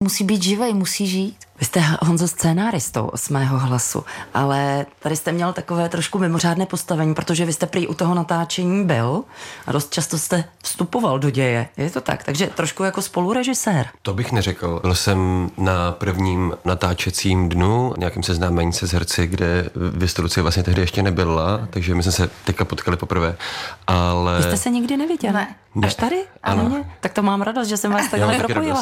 musí být živej, musí žít. Vy jste, Honzo, scénáristou 8. hlasu, ale tady jste měl takové trošku mimořádné postavení, protože vy jste prý u toho natáčení byl a dost často jste vstupoval do děje. Je to tak? Takže trošku jako spolurežisér. To bych neřekl. Byl jsem na prvním natáčecím dnu, nějakém seznámení se s herci, kde vy jste, Lucie, vlastně tehdy ještě nebyla, takže my jsme se teďka potkali poprvé. Ale... Vy jste se nikdy neviděl? Ne. Až tady? Ano. Tak to mám radost, že jsem vás takhle propojila.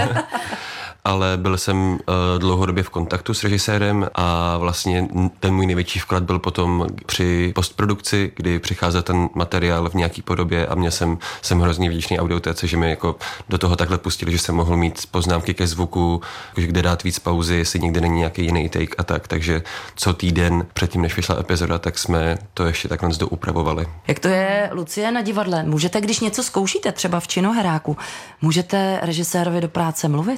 Ale byl jsem dlouhodobě v kontaktu s režisérem a vlastně ten můj největší vklad byl potom při postprodukci, kdy přicházel ten materiál v nějaký podobě a jsem hrozně vděčný Audiotéce, že mi jako do toho takhle pustili, že jsem mohl mít poznámky ke zvuku, kde dát víc pauzy, jestli někde není nějaký jiný take a tak. Takže co týden předtím, než vyšla epizoda, tak jsme to ještě takhle doupravovali. Jak to je, Lucie, na divadle? Můžete, když něco zkoušíte, třeba v činoheráku, můžete režisérovi do práce mluvit?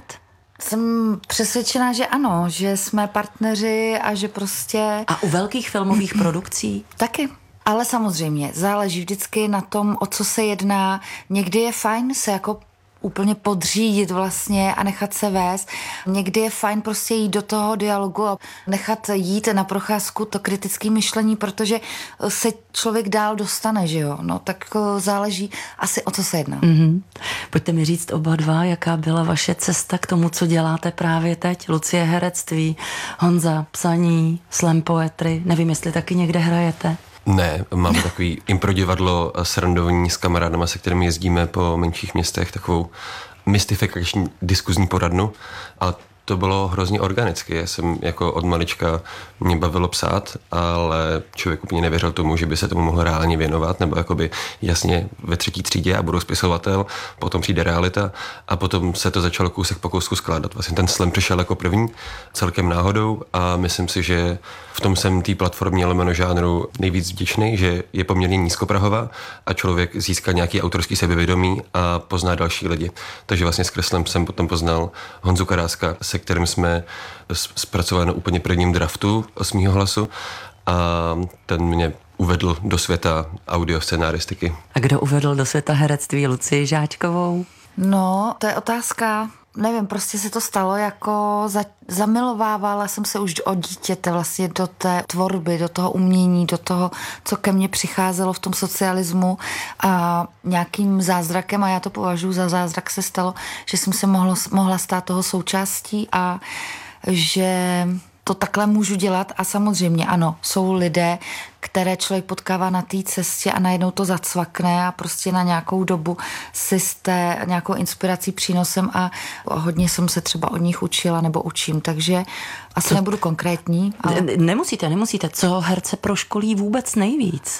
Jsem přesvědčená, že ano, že jsme partneři a že prostě... A u velkých filmových produkcí? Taky. Ale samozřejmě, záleží vždycky na tom, o co se jedná. Někdy je fajn se jako úplně podřídit vlastně a nechat se vést. Někdy je fajn prostě jít do toho dialogu a nechat jít na procházku to kritické myšlení, protože se člověk dál dostane, že jo? No tak záleží asi, o co se jedná. Mm-hmm. Pojďte mi říct oba dva, jaká byla vaše cesta k tomu, co děláte právě teď. Lucie, herectví, Honza, psaní, slam poetry. Nevím, jestli taky někde hrajete. Ne, máme takový improdivadlo srandovní s kamarádama, se kterými jezdíme po menších městech, takovou mystifikační diskuzní poradnu, ale to bylo hrozně organicky. Já jsem jako od malička, mě bavilo psát, ale člověk úplně nevěřil tomu, že by se tomu mohl reálně věnovat, nebo jakoby jasně ve 3. třídě a budu spisovatel, potom přijde realita a potom se to začalo kousek po kousku skládat. Vlastně ten slam přišel jako první, celkem náhodou a myslím si, že v tom jsem té platformě lomeno žánru nejvíc vděčný, že je poměrně nízkoprahová a člověk získá nějaký autorský sebevědomí a pozná další lidi. Takže vlastně s kreslem jsem potom poznal Honzu Karáska, se kterým jsme zpracovali na úplně prvním draftu 8. hlasu a ten mě uvedl do světa audioscenaristiky. A kdo uvedl do světa herectví Lucii Žáčkovou? No, to je otázka. Nevím, prostě se to stalo jako zamilovávala jsem se už od dítěte vlastně do té tvorby, do toho umění, do toho, co ke mně přicházelo v tom socialismu a nějakým zázrakem, a já to považuji za zázrak, se stalo, že jsem se mohla stát toho součástí a že to takhle můžu dělat a samozřejmě ano, jsou lidé, které člověk potkává na té cestě a najednou to zacvakne a prostě na nějakou dobu si jste nějakou inspirací, přínosem a hodně jsem se třeba od nich učila nebo učím, takže asi nebudu konkrétní. Ale... Nemusíte. Co herce proškolí vůbec nejvíc?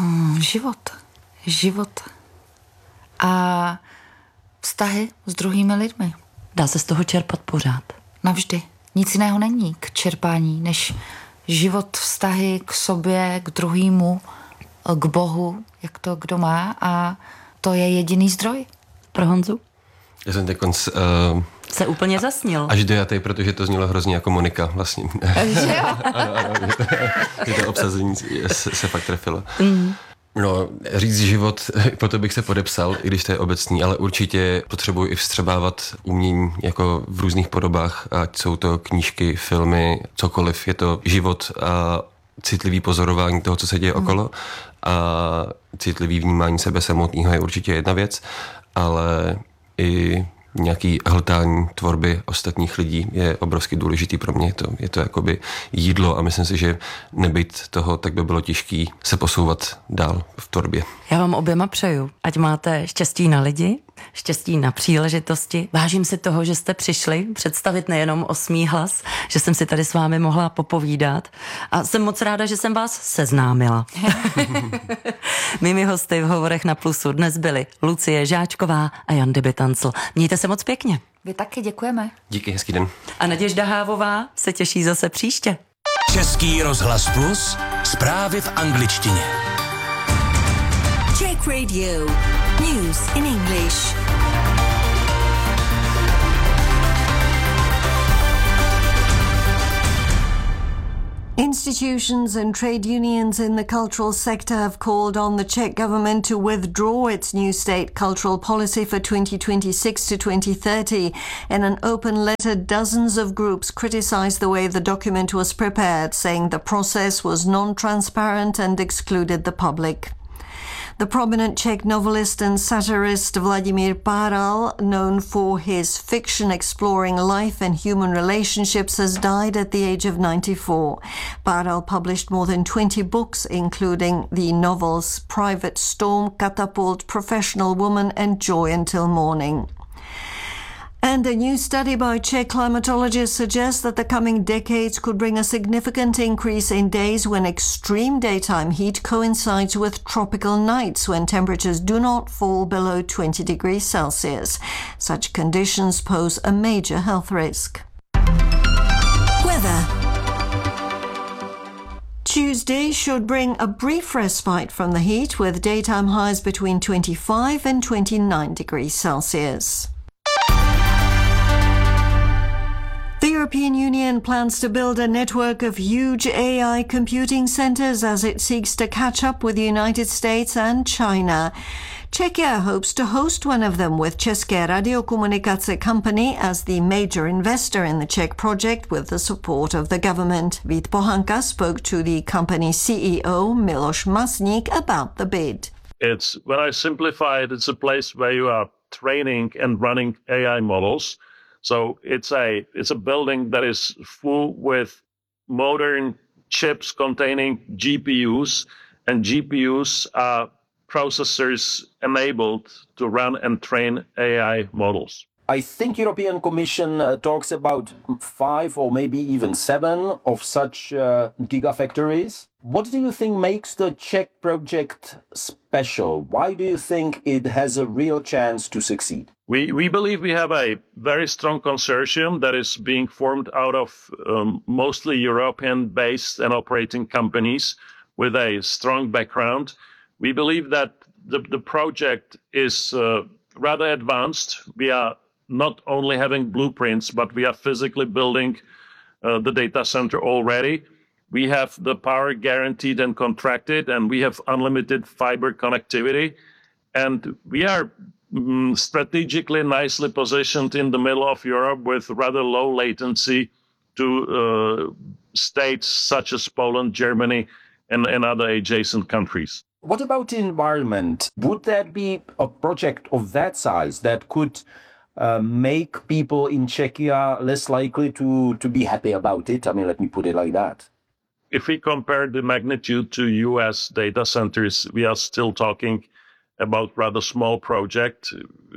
Život. A vztahy s druhými lidmi. Dá se z toho čerpat pořád? Navždy. Nic jiného není k čerpání, než život, vztahy k sobě, k druhému, k Bohu, jak to kdo má a to je jediný zdroj. Pro Honzu? Já jsem teď se úplně zasnil. Až dojatej, protože to znělo hrozně jako Monika vlastně. Že jo? ano, že to obsazení se fakt trefilo. Mm. No, říct život, proto bych se podepsal, i když to je obecný, ale určitě potřebuji i vstřebávat umění jako v různých podobách, ať jsou to knížky, filmy, cokoliv, je to život a citlivý pozorování toho, co se děje okolo a citlivý vnímání sebe samotného je určitě jedna věc, ale i nějaký hltání tvorby ostatních lidí je obrovsky důležitý pro mě. Je to jakoby jídlo a myslím si, že nebýt toho, tak by bylo těžký se posouvat dál v tvorbě. Já vám oběma přeju, ať máte štěstí na lidi, štěstí na příležitosti. Vážím si toho, že jste přišli představit nejenom 8. hlas, že jsem si tady s vámi mohla popovídat a jsem moc ráda, že jsem vás seznámila. Mými hosty v Hovorech na Plusu dnes byly Lucie Žáčková a Jan Dybitancl. Mějte se moc pěkně. Vy taky, děkujeme. Díky, hezký den. A Naděžda Hávová se těší zase příště. Český rozhlas Plus, zprávy v angličtině. Czech Radio. News in English. Institutions and trade unions in the cultural sector have called on the Czech government to withdraw its new state cultural policy for 2026 to 2030. In an open letter, dozens of groups criticized the way the document was prepared, saying the process was non-transparent and excluded the public. The prominent Czech novelist and satirist Vladimír Páral, known for his fiction exploring life and human relationships, has died at the age of 94. Páral published more than 20 books, including the novels Private Storm, Catapult, Professional Woman and Joy Until Morning. And a new study by Czech climatologists suggests that the coming decades could bring a significant increase in days when extreme daytime heat coincides with tropical nights when temperatures do not fall below 20 degrees Celsius. Such conditions pose a major health risk. Weather. Tuesday should bring a brief respite from the heat, with daytime highs between 25 and 29 degrees Celsius. The European Union plans to build a network of huge AI computing centers as it seeks to catch up with the United States and China. Czechia hopes to host one of them, with České radiokomunikace company as the major investor in the Czech project with the support of the government. Vít Pohanka spoke to the company's CEO, Miloš Masník, about the bid. It's, when I simplify it, it's a place where you are training and running AI models. So it's a building that is full with modern chips containing GPUs, and GPUs are processors enabled to run and train AI models. I think European Commission talks about 5 or maybe even 7 of such gigafactories. What do you think makes the Czech project special? Why do you think it has a real chance to succeed? We believe we have a very strong consortium that is being formed out of mostly European-based and operating companies with a strong background. We believe that the project is rather advanced. We are not only having blueprints, but we are physically building the data center already. We have the power guaranteed and contracted, and we have unlimited fiber connectivity. And we are strategically nicely positioned in the middle of Europe with rather low latency to states such as Poland, Germany, and other adjacent countries. What about the environment? Would that be a project of that size that could make people in Czechia less likely to be happy about it? I mean, let me put it like that. If we compare the magnitude to US data centers, we are still talking about rather small project,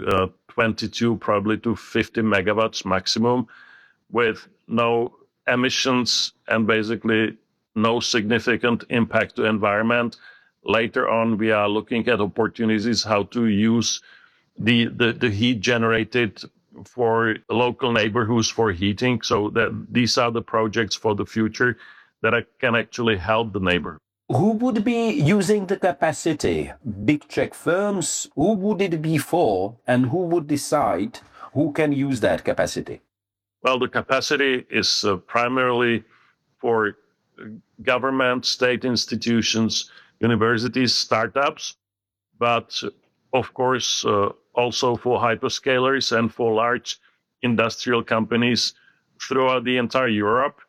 22 probably to 50 megawatts maximum, with no emissions and basically no significant impact to environment. Later on, we are looking at opportunities how to use the heat generated for local neighborhoods for heating. So that these are the projects for the future that can actually help the neighbor. Who would be using the capacity? Big Czech firms? Who would it be for? And who would decide who can use that capacity? Well, the capacity is primarily for government, state institutions, universities, startups, but of course also for hyperscalers and for large industrial companies throughout the entire Europe.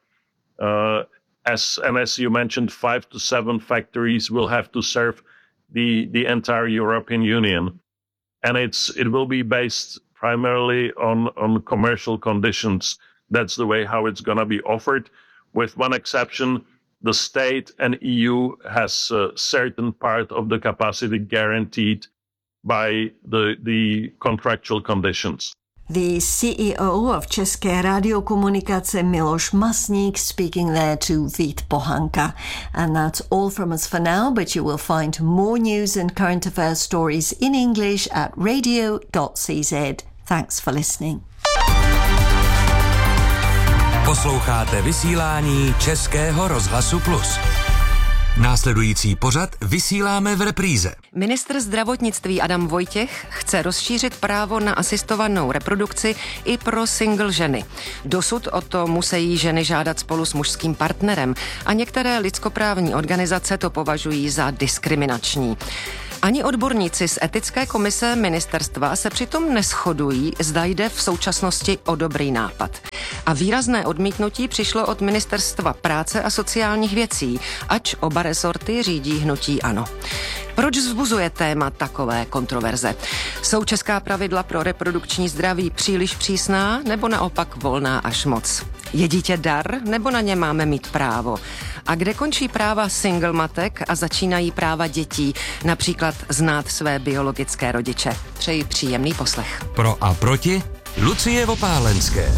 As you mentioned, 5 to 7 factories will have to serve the entire European Union. And it will be based primarily on commercial conditions. That's the way how it's going to be offered. With one exception, the state and EU has a certain part of the capacity guaranteed by the contractual conditions. The CEO of České radiokomunikace Miloš Masník speaking there to Vít Pohanka. And that's all from us for now, but you will find more news and current affairs stories in English at radio.cz. Thanks for listening. Posloucháte vysílání Českého rozhlasu Plus. Následující pořad vysíláme v repríze. Ministr zdravotnictví Adam Vojtěch chce rozšířit právo na asistovanou reprodukci i pro single ženy. Dosud o to musí ženy žádat spolu s mužským partnerem a některé lidskoprávní organizace to považují za diskriminační. Ani odborníci z etické komise ministerstva se přitom neshodují, zda jde v současnosti o dobrý nápad. A výrazné odmítnutí přišlo od Ministerstva práce a sociálních věcí, ač oba rezorty řídí hnutí ANO. Proč vzbuzuje téma takové kontroverze? Jsou česká pravidla pro reprodukční zdraví příliš přísná nebo naopak volná až moc? Je dítě dar nebo na ně máme mít právo? A kde končí práva single matek a začínají práva dětí, například znát své biologické rodiče? Přeji příjemný poslech. Pro a proti Lucie Vopálenské.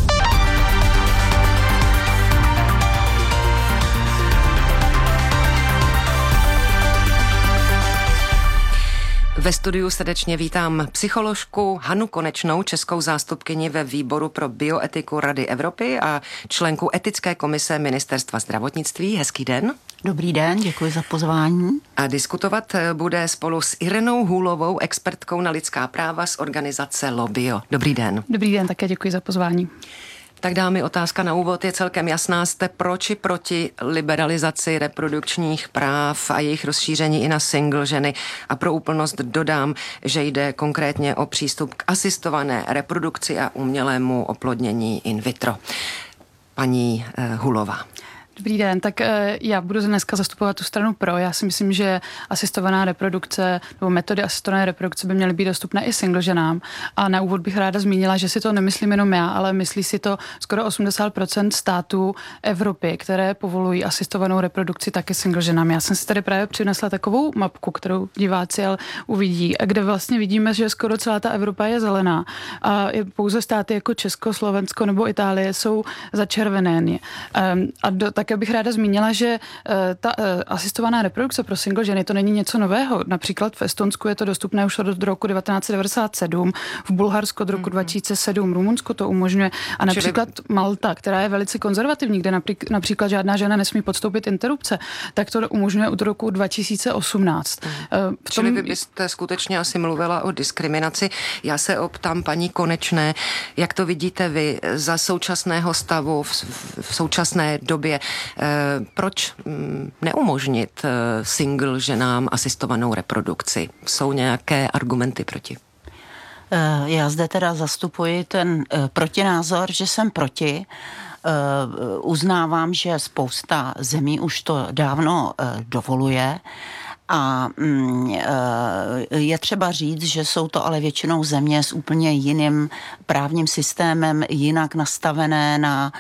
Ve studiu srdečně vítám psycholožku Hanu Konečnou, českou zástupkyni ve výboru pro bioetiku Rady Evropy a členku etické komise Ministerstva zdravotnictví. Hezký den. Dobrý den, děkuji za pozvání. A diskutovat bude spolu s Irenou Hůlovou, expertkou na lidská práva z organizace Lobio. Dobrý den. Dobrý den, také děkuji za pozvání. Tak dámy, otázka na úvod je celkem jasná. Jste pro či proti liberalizaci reprodukčních práv a jejich rozšíření i na single ženy? A pro úplnost dodám, že jde konkrétně o přístup k asistované reprodukci a umělému oplodnění in vitro. Paní Hulová. Dobrý den, tak já budu dneska zastupovat tu stranu pro. Já si myslím, že asistovaná reprodukce nebo metody asistované reprodukce by měly být dostupné i single ženám. A na úvod bych ráda zmínila, že si to nemyslím jenom já, ale myslí si to skoro 80% států Evropy, které povolují asistovanou reprodukci taky single ženám. Já jsem si tady právě přinesla takovou mapku, kterou diváci uvidí, kde vlastně vidíme, že skoro celá ta Evropa je zelená. A pouze státy jako Česko, Slovensko nebo Itálie jsou začervené. Také bych ráda zmínila, že ta asistovaná reprodukce pro single ženy to není něco nového. Například v Estonsku je to dostupné už od roku 1997, v Bulharsku od roku 2007, Rumunsko to umožňuje a například Malta, která je velice konzervativní, kde například žádná žena nesmí podstoupit interrupce, tak to umožňuje od roku 2018. Čili vy byste skutečně asi mluvila o diskriminaci. Já se optám paní Konečné, jak to vidíte vy za současného stavu v současné době? Proč neumožnit single ženám asistovanou reprodukci? Jsou nějaké argumenty proti? Já zde teda zastupuji ten protinázor, že jsem proti. Uznávám, že spousta zemí už to dávno dovoluje. A je třeba říct, že jsou to ale většinou země s úplně jiným právním systémem, jinak nastavené na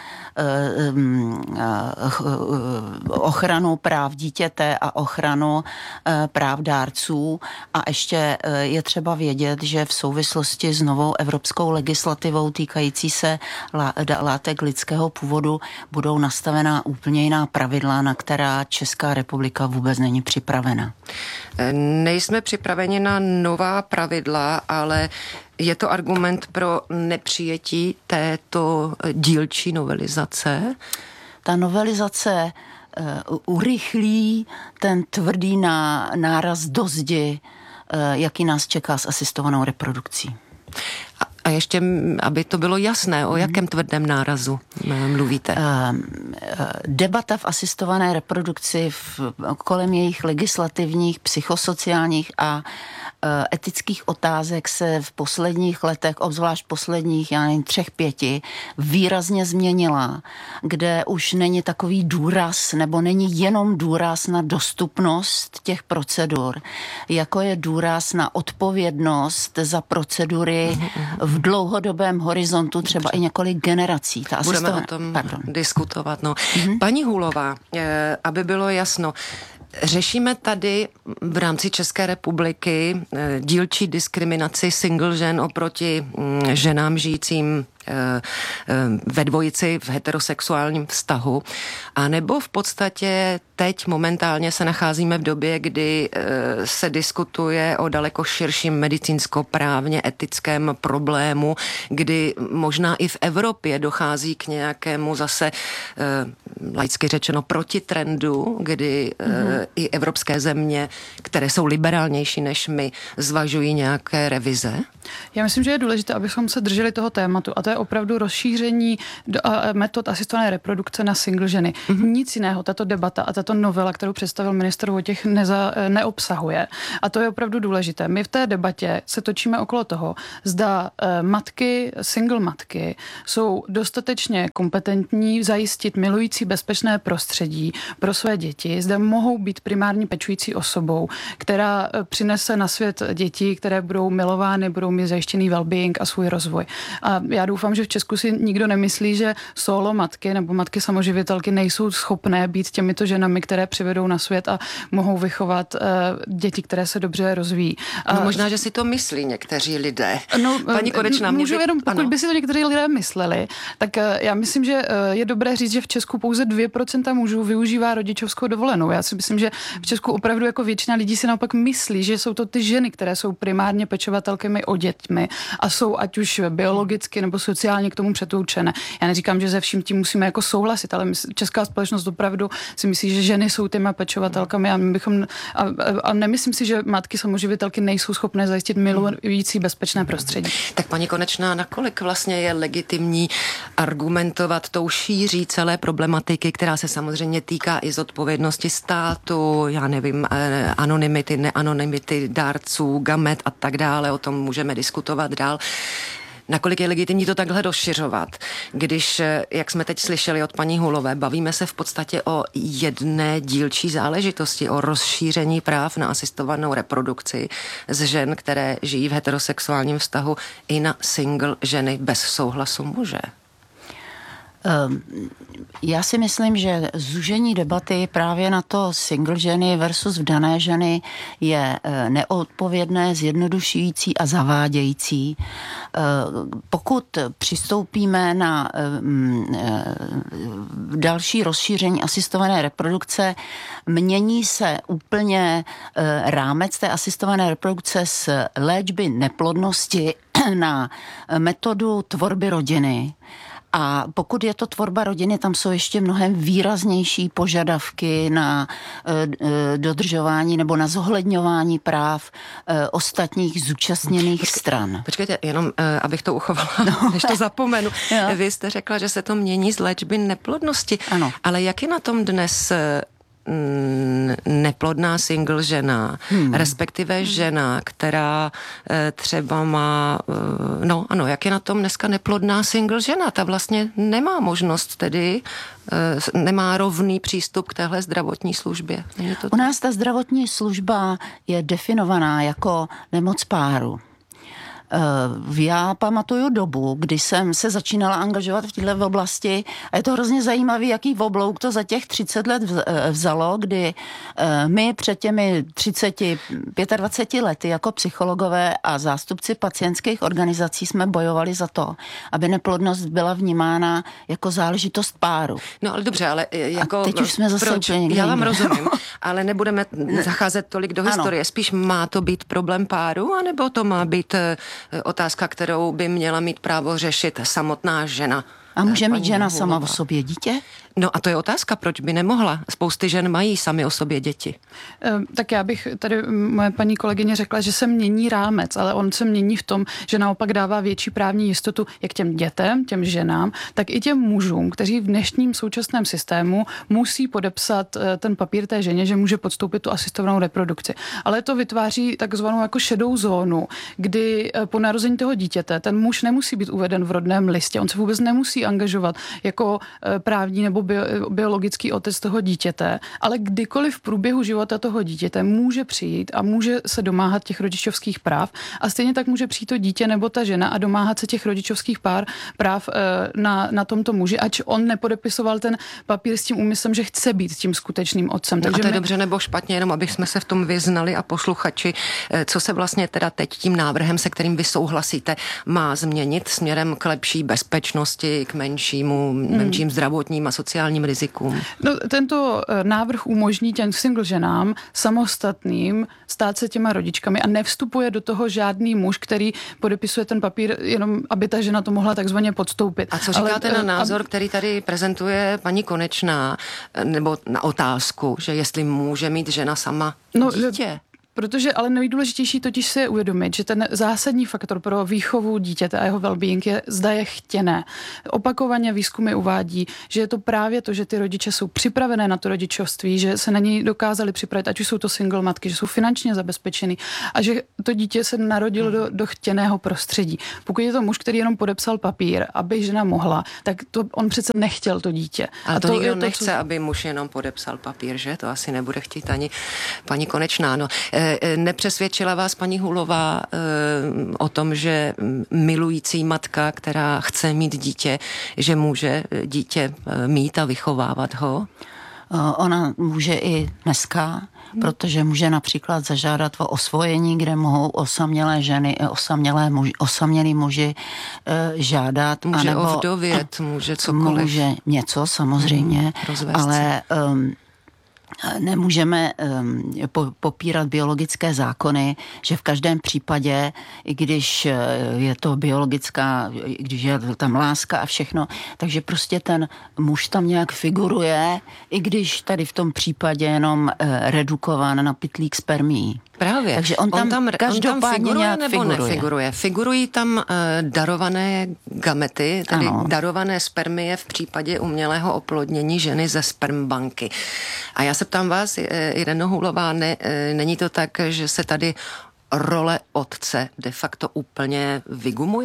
ochranu práv dítěte a ochranu práv dárců. A ještě je třeba vědět, že v souvislosti s novou evropskou legislativou týkající se látek lidského původu budou nastavená úplně jiná pravidla, na která Česká republika vůbec není připravena. Nejsme připraveni na nová pravidla, ale je to argument pro nepřijetí této dílčí novelizace? Ta novelizace urychlí ten tvrdý náraz do zdi, jaký nás čeká s asistovanou reprodukcí. A ještě, aby to bylo jasné, o jakém tvrdém nárazu mluvíte? Debata v asistované reprodukci kolem jejich legislativních, psychosociálních a etických otázek se v posledních letech, obzvlášť posledních, 3-5, výrazně změnila, kde už není takový důraz, nebo není jenom důraz na dostupnost těch procedur, jako je důraz na odpovědnost za procedury v dlouhodobém horizontu, třeba i několik generací. Budeme o tom diskutovat. No. Paní Hůlová, aby bylo jasno, řešíme tady v rámci České republiky dílčí diskriminaci single žen oproti ženám žijícím ve dvojici v heterosexuálním vztahu, anebo v podstatě teď momentálně se nacházíme v době, kdy se diskutuje o daleko širším medicínsko-právně etickém problému, kdy možná i v Evropě dochází k nějakému zase laicky řečeno protitrendu, kdy i evropské země, které jsou liberálnější než my, zvažují nějaké revize? Já myslím, že je důležité, abychom se drželi toho tématu, a to je opravdu rozšíření metod asistované reprodukce na single ženy. Nic jiného tato debata a tato novela, kterou představil ministr Vojtěch, neobsahuje. A to je opravdu důležité. My v té debatě se točíme okolo toho, zda matky, single matky jsou dostatečně kompetentní zajistit milující bezpečné prostředí pro své děti, zda mohou být primární pečující osobou, která přinese na svět děti, které budou milovány, budou mít zajištěný well-being a svůj rozvoj. A já doufám, že v Česku si nikdo nemyslí, že solo matky nebo matky samoživitelky nejsou schopné být těmito ženami, které přivedou na svět a mohou vychovat děti, které se dobře rozvíjí. No, možná, že si to myslí někteří lidé. No, Paní Konečná, můžu jenom, pokud by si to někteří lidé mysleli, tak já myslím, že je dobré říct, že v Česku pouze 2% mužů využívá rodičovskou dovolenou. Já si myslím, že v Česku opravdu jako většina lidí si naopak myslí, že jsou to ty ženy, které jsou primárně pečovatelkami o dětmi a jsou ať už biologicky nebo sociálně k tomu předurčené. Já neříkám, že ze vším tím musíme jako souhlasit, ale česká společnost opravdu si myslí, že ženy jsou těma pečovatelkami a my bychom a nemyslím si, že matky samoživitelky nejsou schopné zajistit milující bezpečné prostředí. Tak paní Konečná, nakolik vlastně je legitimní argumentovat tou šíří celé problematiky, která se samozřejmě týká i zodpovědnosti státu, já nevím, anonymity, neanonymity dárců, gamet a tak dále, o tom můžeme diskutovat dál. Nakolik je legitimní to takhle rozšiřovat, když, jak jsme teď slyšeli od paní Hulové, bavíme se v podstatě o jedné dílčí záležitosti, o rozšíření práv na asistovanou reprodukci z žen, které žijí v heterosexuálním vztahu, i na single ženy bez souhlasu muže. Já si myslím, že zúžení debaty právě na to single ženy versus vdané ženy je neodpovědné, zjednodušující a zavádějící. Pokud přistoupíme na další rozšíření asistované reprodukce, mění se úplně rámec té asistované reprodukce z léčby neplodnosti na metodu tvorby rodiny. A pokud je to tvorba rodiny, tam jsou ještě mnohem výraznější požadavky na dodržování nebo na zohledňování práv ostatních zúčastněných stran. Počkejte, jenom abych to uchovala, než to zapomenu. Vy jste řekla, že se to mění z léčby neplodnosti. Ano. Ale jak je na tom dnes neplodná single žena, respektive žena, která třeba má, jak je na tom dneska neplodná single žena? Ta vlastně nemá možnost tedy, nemá rovný přístup k téhle zdravotní službě. U nás ta zdravotní služba je definovaná jako nemoc páru. Já pamatuju dobu, kdy jsem se začínala angažovat v této oblasti a je to hrozně zajímavý, jaký oblouk to za těch 30 let vzalo, kdy my před těmi 25 lety jako psychologové a zástupci pacientských organizací jsme bojovali za to, aby neplodnost byla vnímána jako záležitost páru. No ale dobře, ale jako... A teď už jsme zase úplně Já vám rozumím, ale nebudeme zacházet tolik do historie. Spíš má to být problém páru, anebo to má být otázka, kterou by měla mít právo řešit samotná žena? A může mít žena sama o sobě dítě? No a to je otázka, proč by nemohla? Spousty žen mají sami o sobě děti. Tak já bych tady moje paní kolegyně řekla, že se mění rámec, ale on se mění v tom, že naopak dává větší právní jistotu jak těm dětem, těm ženám, tak i těm mužům, kteří v dnešním současném systému musí podepsat ten papír té ženě, že může podstoupit tu asistovanou reprodukci. Ale to vytváří takzvanou jako šedou zónu, kdy po narození toho dítěte ten muž nemusí být uveden v rodném listě, on se vůbec nemusí nemusí angažovat jako právní nebo biologický otec toho dítěte, ale kdykoliv v průběhu života toho dítěte může přijít a může se domáhat těch rodičovských práv a stejně tak může přijít to dítě nebo ta žena a domáhat se těch rodičovských práv na tomto muži, ač on nepodepisoval ten papír s tím úmyslem, že chce být tím skutečným otcem. Takže a to je dobře nebo špatně, jenom abych jsme se v tom vyznali a posluchači, co se vlastně teda teď tím návrhem, se kterým vy souhlasíte, má změnit směrem k lepší bezpečnosti, k menším zdravotním a sociálním rizikům? No, tento návrh umožní těm single ženám samostatným stát se těma rodičkami a nevstupuje do toho žádný muž, který podepisuje ten papír, jenom aby ta žena to mohla takzvaně podstoupit. A co říkáte na názor, který tady prezentuje paní Konečná, nebo na otázku, že jestli může mít žena sama dítě? Protože ale nejdůležitější totiž si je uvědomit, že ten zásadní faktor pro výchovu dítěte a jeho well-being je, zda je chtěné. Opakovaně výzkumy uvádí, že je to právě to, že ty rodiče jsou připravené na to rodičovství, že se na něj dokázali připravit, ať už jsou to single matky, že jsou finančně zabezpečený a že to dítě se narodilo do chtěného prostředí. Pokud je to muž, který jenom podepsal papír, aby žena mohla, tak to on přece nechtěl to dítě. A to nikdo nechce, aby muž jenom podepsal papír, že? To asi nebude chtít ani paní Konečná. No. Nepřesvědčila vás paní Hulová o tom, že milující matka, která chce mít dítě, že může dítě mít a vychovávat ho? Ona může i dneska, protože může například zažádat o osvojení, kde mohou osamělé ženy, osamělí muži žádat. Může ovdovět, může cokoliv. Může něco samozřejmě, ale nemůžeme popírat biologické zákony, že v každém případě, i když je to biologická, když je tam láska a všechno, takže prostě ten muž tam nějak figuruje, i když tady v tom případě jenom redukován na pytlík spermií. Právě. Takže on tam každopádně nějak figuruje. Nefiguruje? Figurují tam darované gamety, tedy darované spermie v případě umělého oplodnění ženy ze spermbanky. A já se ptám vás, Ireno Hulová, není to tak, že se tady role otce de facto úplně vygumuje?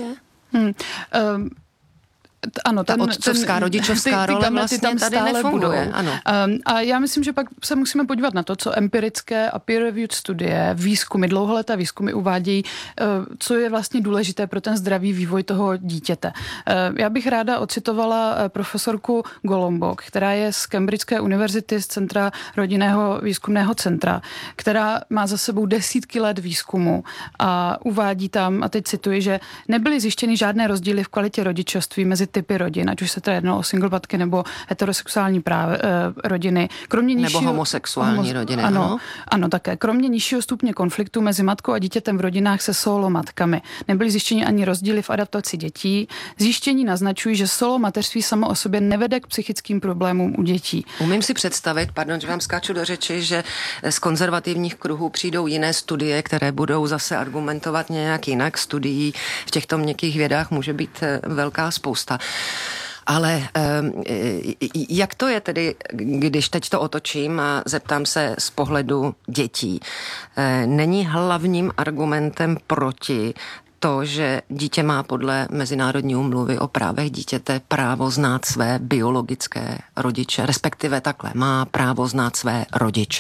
Ano, ta otcovská, rodičovská role vlastně tam tady nefunguje. Ano. A já myslím, že pak se musíme podívat na to, co empirické a peer-reviewed studie, výzkumy, dlouholeté výzkumy uvádějí, co je vlastně důležité pro ten zdravý vývoj toho dítěte. Já bych ráda ocitovala profesorku Golombok, která je z Cambridgeské univerzity, z Centra rodinného výzkumného centra, která má za sebou desítky let výzkumu a uvádí tam, a teď cituji, že nebyly zjištěny žádné rozdíly v kvalitě rodičovství mezi typy rodin, ať už se teda jednalo o single matky nebo heterosexuální rodiny. Nebo homosexuální rodiny. Ano, také. Kromě nižšího stupně konfliktu mezi matkou a dítětem v rodinách se solo matkami. Nebyly zjištěny ani rozdíly v adaptaci dětí. Zjištění naznačují, že solo mateřství samo o sobě nevede k psychickým problémům u dětí. Umím si představit, pardon, že vám skáču do řeči, že z konzervativních kruhů přijdou jiné studie, které budou zase argumentovat nějak jinak. Studií v těchto měkkých vědách může být velká spousta. Ale jak to je tedy, když teď to otočím a zeptám se z pohledu dětí? Není hlavním argumentem proti to, že dítě má podle Mezinárodní úmluvy o právech dítěte právo znát své biologické rodiče, respektive takhle, má právo znát své rodiče.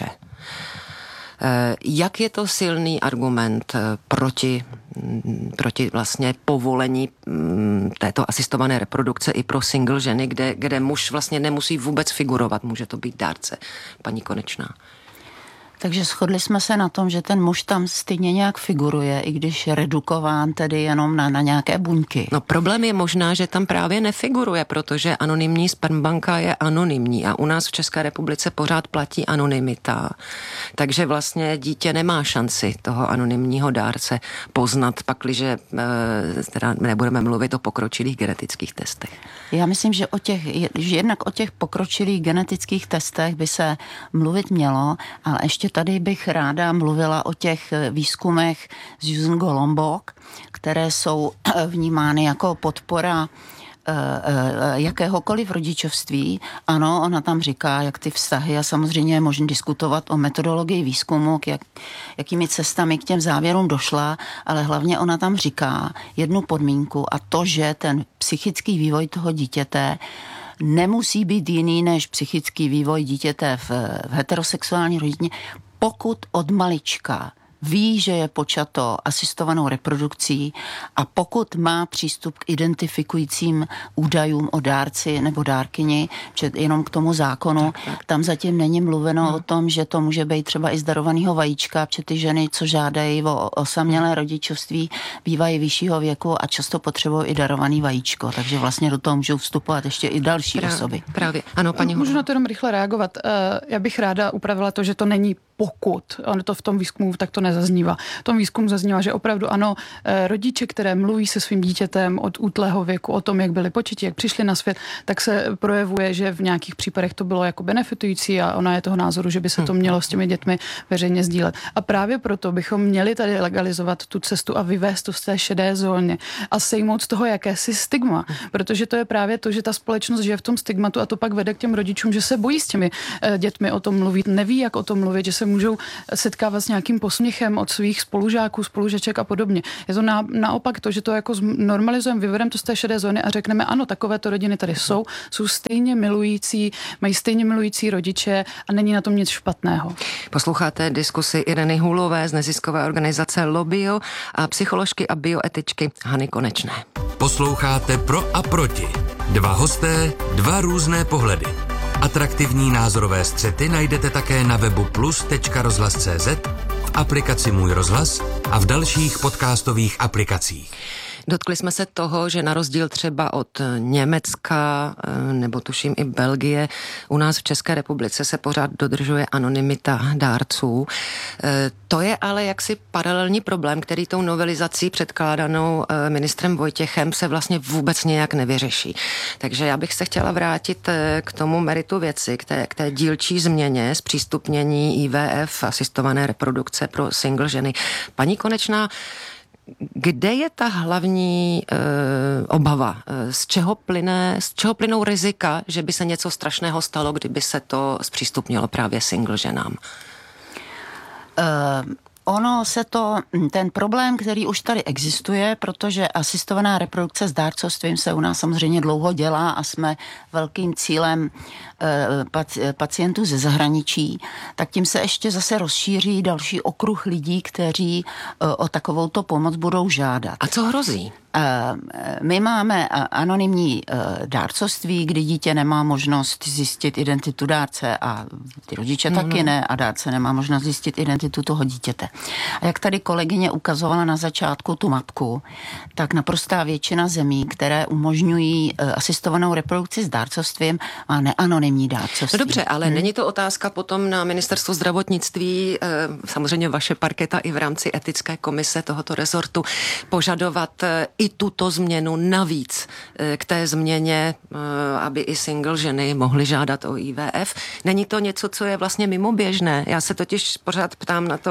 Jak je to silný argument proti vlastně povolení této asistované reprodukce i pro single ženy, kde muž vlastně nemusí vůbec figurovat, může to být dárce, paní Konečná? Takže shodli jsme se na tom, že ten muž tam stejně nějak figuruje, i když je redukován tedy jenom na nějaké buňky. No problém je možná, že tam právě nefiguruje, protože anonymní spermbanka je anonymní a u nás v České republice pořád platí anonymita. Takže vlastně dítě nemá šanci toho anonymního dárce poznat, pakliže teda nebudeme mluvit o pokročilých genetických testech. Já myslím, že jednak o těch pokročilých genetických testech by se mluvit mělo, ale ještě tady bych ráda mluvila o těch výzkumech z Susan Golombok, které jsou vnímány jako podpora jakéhokoliv rodičovství. Ano, ona tam říká, jak ty vztahy, a samozřejmě je možné diskutovat o metodologii výzkumu, jakými cestami k těm závěrům došla, ale hlavně ona tam říká jednu podmínku, a to, že ten psychický vývoj toho dítěte nemusí být jiný než psychický vývoj dítěte v heterosexuální rodině, pokud od malička ví, že je počato asistovanou reprodukcí a pokud má přístup k identifikujícím údajům o dárci nebo dárkyni, jenom k tomu zákonu, tam zatím není mluveno o tom, že to může být třeba i z darovaného vajíčka, protože ty ženy, co žádají o osamělé rodičovství, bývají vyššího věku a často potřebují i darovaný vajíčko, takže vlastně do toho můžou vstupovat ještě i další osoby. Právě. Ano, paní Můžu na to jenom rychle reagovat. Já bych ráda upravila to, že to není pokud. Ono to v tom výzkumu tak to nezaznívá. V tom výzkumu zaznívá, že opravdu ano, rodiče, které mluví se svým dítětem od útlého věku o tom, jak byli početi, jak přišli na svět, tak se projevuje, že v nějakých případech to bylo jako benefitující a ona je toho názoru, že by se to mělo s těmi dětmi veřejně sdílet. A právě proto bychom měli tady legalizovat tu cestu a vyvést to z té šedé zóny a sejmout z toho jakési stigma, protože to je právě to, že ta společnost žije v tom stigmatu a to pak vede k těm rodičům, že se bojí s těmi dětmi o tom mluvit, neví, jak o tom mluvit, že se můžou setkávat s nějakým posměchem od svých spolužáků, spolužeček a podobně. Je to naopak to, že to jako normalizujeme, vyvedeme to z té šedé zóny a řekneme, ano, takovéto rodiny tady jsou stejně milující, mají stejně milující rodiče a není na tom nic špatného. Posloucháte diskusi Ireny Hůlové z neziskové organizace Lobio a psycholožky a bioetičky Hany Konečné. Posloucháte Pro a proti. Dva hosté, dva různé pohledy. Atraktivní názorové střety najdete také na webu plus.rozhlas.cz, v aplikaci Můj rozhlas a v dalších podcastových aplikacích. Dotkli jsme se toho, že na rozdíl třeba od Německa nebo tuším i Belgie, u nás v České republice se pořád dodržuje anonymita dárců. To je ale jaksi paralelní problém, který tou novelizací předkládanou ministrem Vojtěchem se vlastně vůbec nějak nevyřeší. Takže já bych se chtěla vrátit k tomu meritu věci, k té dílčí změně zpřístupnění IVF, asistované reprodukce pro single ženy. Paní Konečná, kde je ta hlavní obava? Z čeho plynou rizika, že by se něco strašného stalo, kdyby se to zpřístupnilo právě single ženám? Ono se to, ten problém, který už tady existuje, protože asistovaná reprodukce s dárcovstvím se u nás samozřejmě dlouho dělá a jsme velkým cílem pacientů ze zahraničí, tak tím se ještě zase rozšíří další okruh lidí, kteří o takovouto pomoc budou žádat. A co hrozí? My máme anonymní dárcovství, kdy dítě nemá možnost zjistit identitu dárce a ty rodiče taky ne a dárce nemá možnost zjistit identitu toho dítěte. A jak tady kolegyně ukazovala na začátku tu matku, tak naprostá většina zemí, které umožňují asistovanou reprodukci s dárcovstvím, má neanonymní dárcovství. No dobře, ale není to otázka potom na ministerstvo zdravotnictví, samozřejmě vaše parketa i v rámci etické komise tohoto rezortu, požadovat i tuto změnu navíc k té změně, aby i single ženy mohly žádat o IVF. Není to něco, co je vlastně mimoběžné? Já se totiž pořád ptám na to,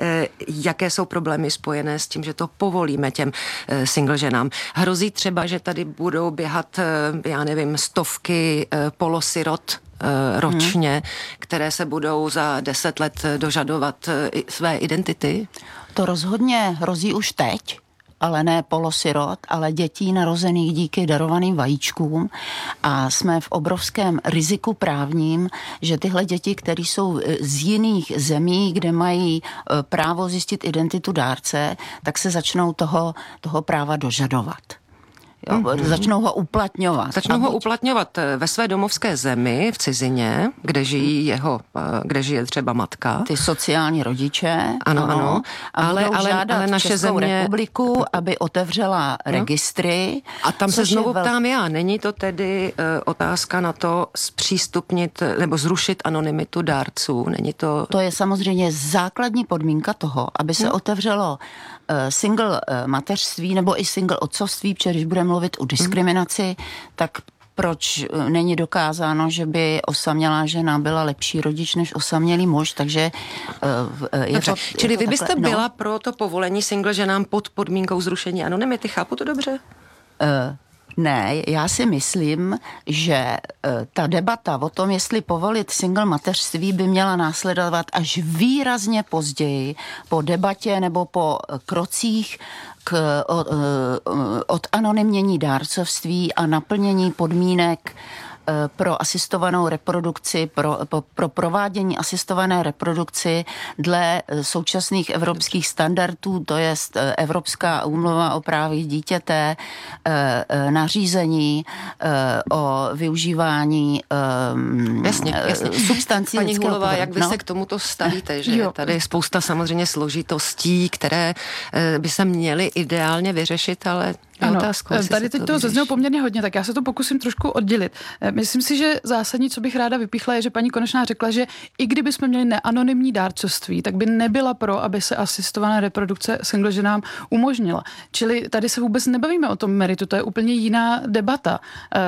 jaké jsou problémy spojené s tím, že to povolíme těm single ženám. Hrozí třeba, že tady budou běhat, já nevím, stovky polosirot ročně, které se budou za 10 let dožadovat své identity? To rozhodně hrozí už teď, ale ne polosirot, ale dětí narozených díky darovaným vajíčkům a jsme v obrovském riziku právním, že tyhle děti, které jsou z jiných zemí, kde mají právo zjistit identitu dárce, tak se začnou toho práva dožadovat. Jo, začnou ho uplatňovat. Začnou ho uplatňovat ve své domovské zemi, v cizině, kde žije třeba matka. Ty sociální rodiče. Ano. Ale naše Českou republiku, aby otevřela registry. A tam se znovu ptám já, není to tedy otázka na to zpřístupnit nebo zrušit anonymitu dárců? Není to... To je samozřejmě základní podmínka toho, aby se otevřelo single mateřství nebo i single otcovství, protože když budeme mluvit o diskriminaci, tak proč není dokázáno, že by osamělá žena byla lepší rodič než osamělý muž, takže dobře. Čili vy byste byla pro to povolení single ženám pod podmínkou zrušení anonymity, chápu to dobře? Ne, já si myslím, že ta debata o tom, jestli povolit single mateřství, by měla následovat až výrazně později po debatě nebo po krocích od anonymnění dárcovství a naplnění podmínek pro asistovanou reprodukci, pro provádění asistované reprodukci dle současných evropských standardů, to je Evropská úmluva o právech dítěte, nařízení o využívání substancí Paní lidského Hulová, povrchu. jak vy se k tomuto stavíte, že tady je spousta samozřejmě složitostí, které by se měly ideálně vyřešit, ale ano, tady teď to zaznělo poměrně hodně, tak já se to pokusím trošku oddělit. Myslím si, že zásadní, co bych ráda vypíchla, je, že paní Konečná řekla, že i kdyby jsme měli neanonymní dárcovství, tak by nebyla pro, aby se asistovaná reprodukce single ženám umožnila. Čili tady se vůbec nebavíme o tom meritu, to je úplně jiná debata.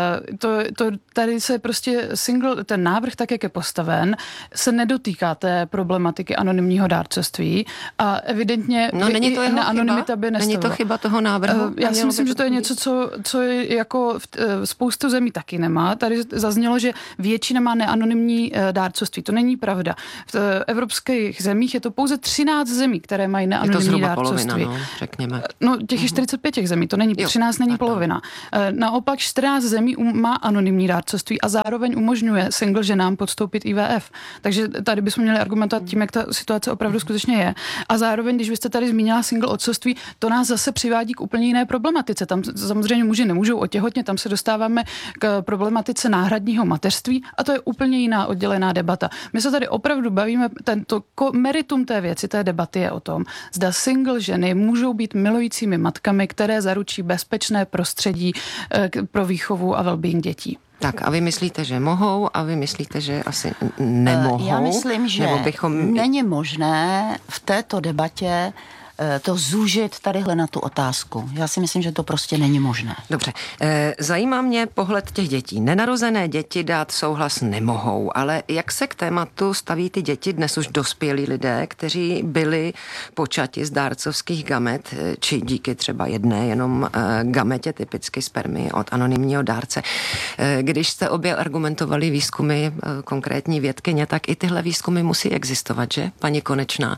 Tady se prostě ten návrh, tak jak je postaven, se nedotýká té problematiky anonymního dárcovství a evidentně není to jeho anonymita by nestavila. Není to chyba toho návrhu? Já si myslím, že to je něco, co je jako spoustu zemí taky nemá. Tady zaznělo, že většina má neanonymní dárcovství. To není pravda. V evropských zemích je to pouze 13 zemí, které mají neanonymní dárcovství. Polovina, řekněme. No, těch je 45 těch zemí, to není, 13 není polovina. Naopak 14 zemí má anonymní dárcovství a zároveň umožňuje single ženám podstoupit IVF. Takže tady bychom měli argumentovat tím, jak ta situace opravdu skutečně je. A zároveň, když byste tady zmínila single otcovství, to nás zase přivádí k úplně jiné problematice. Tam samozřejmě muži nemůžou otěhotnět, tam se dostáváme k problematice náhradního mateřství a to je úplně jiná oddělená debata. My se tady opravdu bavíme, meritum té věci, té debaty je o tom, zda single ženy můžou být milujícími matkami, které zaručí bezpečné prostředí pro výchovu a well-being dětí. Tak a vy myslíte, že mohou a vy myslíte, že asi nemohou? Já myslím, že není možné v této debatě to zúžit tadyhle na tu otázku. Já si myslím, že to prostě není možné. Dobře. Zajímá mě pohled těch dětí. Nenarozené děti dát souhlas nemohou, ale jak se k tématu staví ty děti, dnes už dospělí lidé, kteří byli počati z dárcovských gamet, či díky třeba jedné jenom gametě, typicky spermy od anonymního dárce. Když jste obě argumentovali výzkumy, konkrétní vědkyně, tak i tyhle výzkumy musí existovat, že, paní Konečná?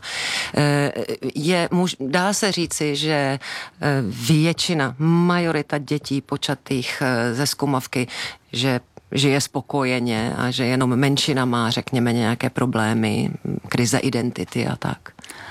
Dá se říci, že většina, majorita dětí počatých ze zkumavky, že žije spokojeně a že jenom menšina má, řekněme, nějaké problémy, krize identity a tak?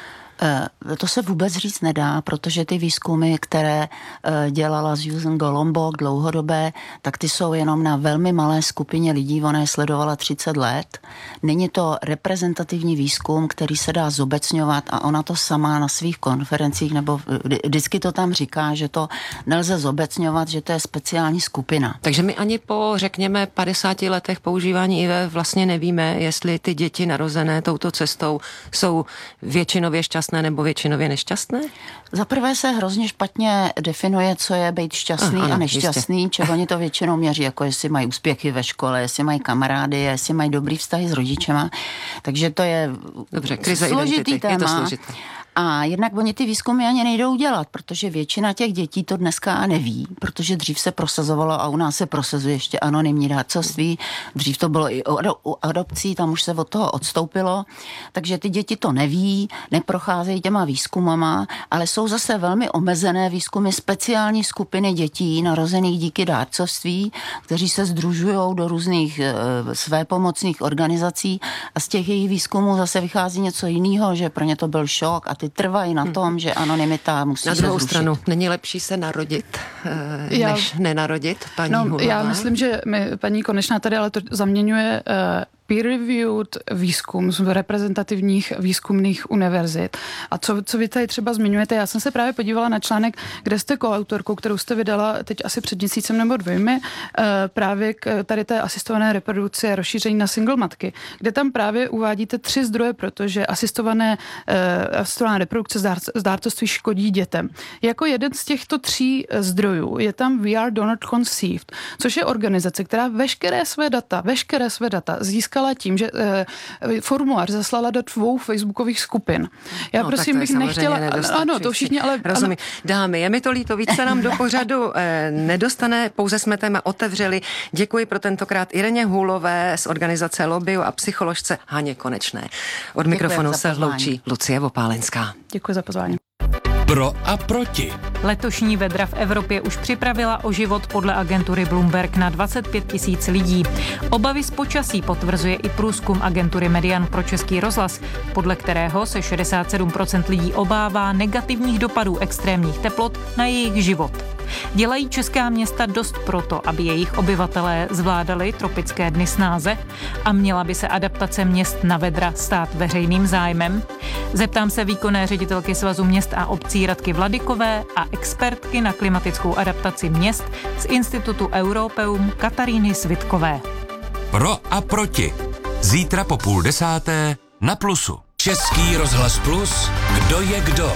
To se vůbec říct nedá, protože ty výzkumy, které dělala Susan Golombok dlouhodobé, tak ty jsou jenom na velmi malé skupině lidí, ona je sledovala 30 let. Není to reprezentativní výzkum, který se dá zobecňovat a ona to sama na svých konferencích, nebo vždycky to tam říká, že to nelze zobecňovat, že to je speciální skupina. Takže my ani po, řekněme, 50 letech používání IVF vlastně nevíme, jestli ty děti narozené touto cestou jsou většinově šťastné nebo většinově nešťastné? Za prvé se hrozně špatně definuje, co je být šťastný a nešťastný, čeho oni to většinou měří, jako jestli mají úspěchy ve škole, jestli mají kamarády, jestli mají dobrý vztahy s rodičema. Takže to je složitý téma. Je to složité. A jednak oni ty výzkumy ani nejdou dělat, protože většina těch dětí to dneska neví, protože dřív se prosazovalo a u nás se prosazuje ještě anonymní dárcovství, dřív to bylo i u adopcí, tam už se od toho odstoupilo, takže ty děti to neví, neprocházejí těma výzkumama, ale jsou zase velmi omezené výzkumy speciální skupiny dětí narozených díky dárcovství, kteří se sdružují do různých svépomocných organizací a z těch jejich výzkumů zase vychází něco jiného, že pro ně to byl šok a ty trvají na tom, že anonymita musí se zrušit. Na druhou stranu, není lepší se narodit, než nenarodit, paní Hulová? Já myslím, že paní Konečná tady ale to zaměňuje peer-reviewed výzkum z reprezentativních výzkumných univerzit. A co vy tady třeba zmiňujete, já jsem se právě podívala na článek, kde jste koautorkou, kterou jste vydala teď asi před měsícem nebo 2, právě k tady té asistované reprodukci a rozšíření na single matky, kde tam právě uvádíte 3 zdroje, protože asistovaná reprodukce z dárcovství škodí dětem. Jako jeden z těchto 3 zdrojů je tam We Are Donor Conceived, což je organizace, která veškeré své data získala získala tím, že formulář zaslala do 2 facebookových skupin. Já no, prosím bych nechtěla... Ano, to všichni, ale... Rozumím. Dámy, je mi to líto, víc se nám do pořadu nedostane, pouze jsme téma otevřeli. Děkuji pro tentokrát Ireně Hůlové z organizace Lobbyu a psycholožce Haně Konečné. Od mikrofonu se loučí Lucie Vopálenská. Děkuji za pozvání. Pro a proti. Letošní vedra v Evropě už připravila o život podle agentury Bloomberg na 25 000 lidí. Obavy z počasí potvrzuje i průzkum agentury Median pro Český rozhlas, podle kterého se 67% lidí obává negativních dopadů extrémních teplot na jejich život. Dělají česká města dost proto, aby jejich obyvatelé zvládali tropické dny snáze a měla by se adaptace měst na vedra stát veřejným zájmem? Zeptám se výkonné ředitelky Svazu měst a obcí Radky Vladykové a expertky na klimatickou adaptaci měst z Institutu Europeum Kataríny Svitkové. Pro a proti. Zítra po 9:30 na Plusu. Český rozhlas Plus. Kdo je kdo?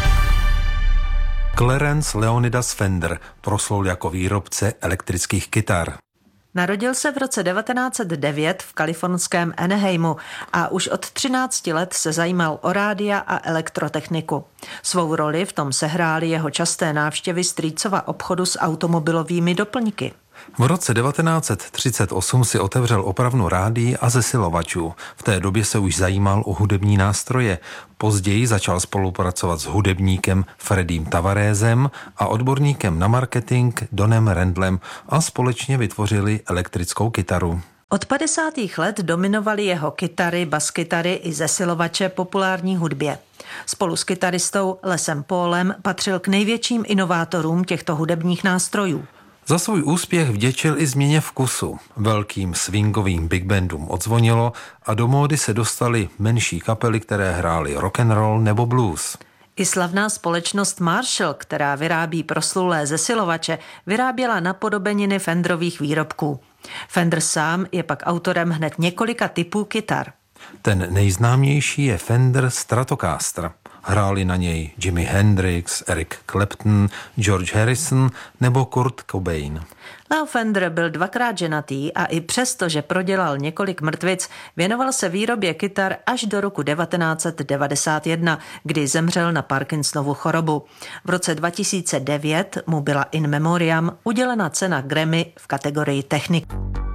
Clarence Leonidas Fender proslul jako výrobce elektrických kytar. Narodil se v roce 1909 v kalifornském Anaheimu a už od 13 let se zajímal o rádia a elektrotechniku. Svou roli v tom sehrály jeho časté návštěvy strýcova obchodu s automobilovými doplňky. V roce 1938 si otevřel opravnu rádií a zesilovačů. V té době se už zajímal o hudební nástroje. Později začal spolupracovat s hudebníkem Freddiem Tavaresem a odborníkem na marketing Donem Randlem a společně vytvořili elektrickou kytaru. Od 50. let dominovaly jeho kytary, baskytary i zesilovače populární hudbě. Spolu s kytaristou Lesem Paulem patřil k největším inovátorům těchto hudebních nástrojů. Za svůj úspěch vděčil i změně vkusu. Velkým swingovým big bandům odzvonilo a do módy se dostaly menší kapely, které hrály rock and roll nebo blues. I slavná společnost Marshall, která vyrábí proslulé zesilovače, vyráběla napodobeniny Fenderových výrobků. Fender sám je pak autorem hned několika typů kytar. Ten nejznámější je Fender Stratocaster. Hráli na něj Jimi Hendrix, Eric Clapton, George Harrison nebo Kurt Cobain. Leo Fender byl 2krát ženatý a i přesto, že prodělal několik mrtvic, věnoval se výrobě kytar až do roku 1991, kdy zemřel na Parkinsonovu chorobu. V roce 2009 mu byla in memoriam udělena cena Grammy v kategorii technik.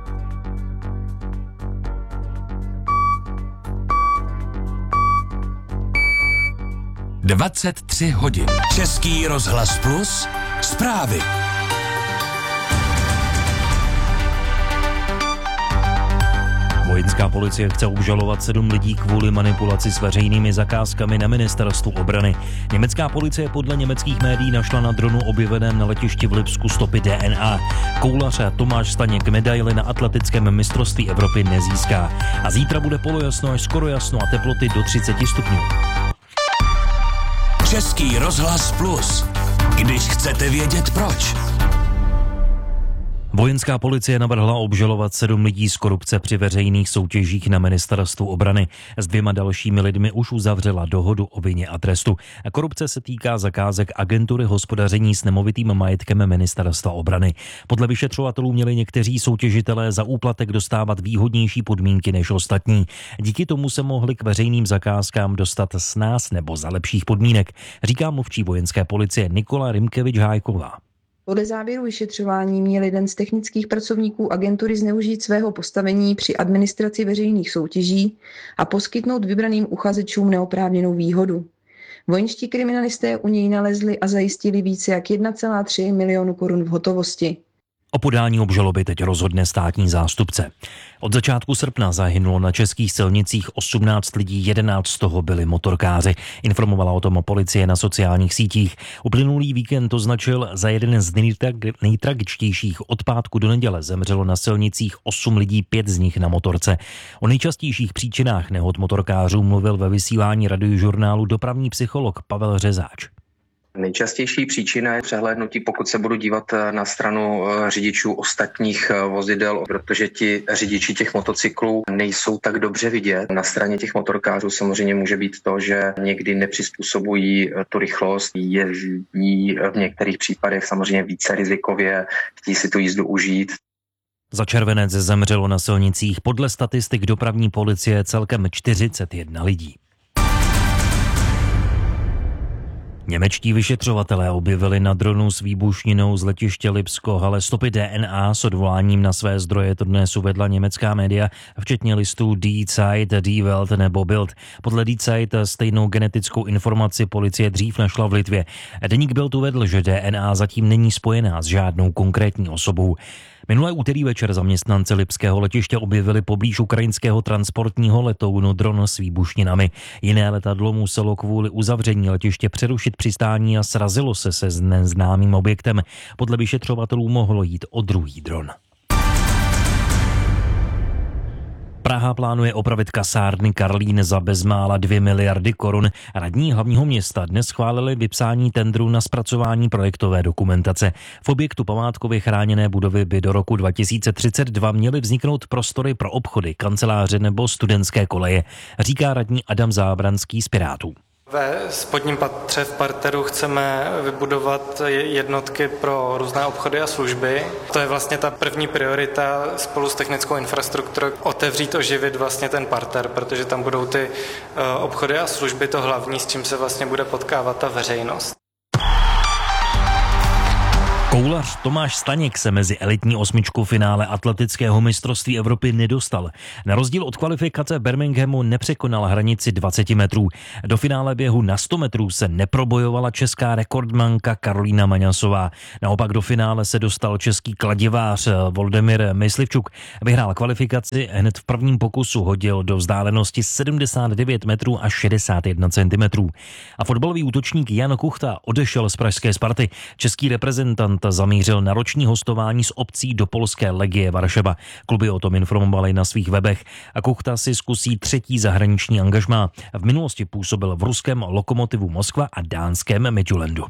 – 23 hodin. Český rozhlas Plus. Zprávy. Vojenská policie chce obžalovat 7 lidí kvůli manipulaci s veřejnými zakázkami na ministerstvu obrany. Německá policie podle německých médií našla na dronu objeveném na letišti v Lipsku stopy DNA. Koulař a Tomáš Staněk medaili na atletickém mistrovství Evropy nezíská. A zítra bude polojasno až skoro jasno a teploty do 30 stupňů. Český rozhlas Plus. Když chcete vědět proč. Vojenská policie navrhla obžalovat 7 lidí z korupce při veřejných soutěžích na ministerstvu obrany. S 2 dalšími lidmi už uzavřela dohodu o vině a trestu. Korupce se týká zakázek agentury hospodaření s nemovitým majetkem ministerstva obrany. Podle vyšetřovatelů měli někteří soutěžitelé za úplatek dostávat výhodnější podmínky než ostatní. Díky tomu se mohli k veřejným zakázkám dostat snáz nebo za lepších podmínek, říká mluvčí vojenské policie Nikola Rimkevič-Hájková. Podle závěru vyšetřování měl jeden z technických pracovníků agentury zneužít svého postavení při administraci veřejných soutěží a poskytnout vybraným uchazečům neoprávněnou výhodu. Vojenští kriminalisté u něj nalezli a zajistili více jak 1,3 milionu korun v hotovosti. O podání obžaloby teď rozhodne státní zástupce. Od začátku srpna zahynulo na českých silnicích 18 lidí, 11 z toho byli motorkáři. Informovala o tom policie na sociálních sítích. Uplynulý víkend označil za jeden z nejtragičtějších. Od pátku do neděle zemřelo na silnicích 8 lidí, 5 z nich na motorce. O nejčastějších příčinách nehod motorkářů mluvil ve vysílání radiožurnálu dopravní psycholog Pavel Řezáč. Nejčastější příčina je přehlédnutí, pokud se budu dívat na stranu řidičů ostatních vozidel, protože ti řidiči těch motocyklů nejsou tak dobře vidět. Na straně těch motorkářů samozřejmě může být to, že někdy nepřizpůsobují tu rychlost, jezdí v některých případech samozřejmě více rizikově, chtějí si tu jízdu užít. Za červenec zemřelo na silnicích podle statistik dopravní policie celkem 41 lidí. Němečtí vyšetřovatelé objevili na dronu s výbušninou z letiště Lipsko-Halle stopy DNA s odvoláním na své zdroje, to dnes uvedla německá média, včetně listů Die Zeit, Die Welt nebo Bild. Podle Die Zeit stejnou genetickou informaci policie dřív našla v Litvě. Deník Bild uvedl, že DNA zatím není spojená s žádnou konkrétní osobou. Minulé úterý večer zaměstnanci lipského letiště objevili poblíž ukrajinského transportního letounu dron s výbušninami. Jiné letadlo muselo kvůli uzavření letiště přerušit přistání a srazilo se neznámým objektem. Podle vyšetřovatelů mohlo jít o druhý dron. Praha plánuje opravit kasárny Karlín za bezmála 2 miliardy korun. Radní hlavního města dnes schválili vypsání tendru na zpracování projektové dokumentace. V objektu památkově chráněné budovy by do roku 2032 měly vzniknout prostory pro obchody, kanceláře nebo studentské koleje, říká radní Adam Zábranský z Pirátů. Ve spodním patře v parteru chceme vybudovat jednotky pro různé obchody a služby. To je vlastně ta první priorita spolu s technickou infrastrukturou, otevřít, oživit vlastně ten parter, protože tam budou ty obchody a služby to hlavní, s čím se vlastně bude potkávat ta veřejnost. Koulař Tomáš Staněk se mezi elitní osmičku finále atletického mistrovství Evropy nedostal. Na rozdíl od kvalifikace v Birminghamu nepřekonal hranici 20 metrů. Do finále běhu na 100 metrů se neprobojovala česká rekordmanka Karolína Maňasová. Naopak do finále se dostal český kladivář Voldemír Myslivčuk. Vyhrál kvalifikaci, hned v prvním pokusu hodil do vzdálenosti 79 metrů a 61 cm. A fotbalový útočník Jan Kuchta odešel z pražské Sparty. Český reprezentant zamířil na roční hostování s opcí do polské Legie Varšava. Kluby o tom informovali na svých webech a Kuchta si zkusí třetí zahraniční angažmá. V minulosti působil v ruském Lokomotivu Moskva a dánském Midtjyllandu.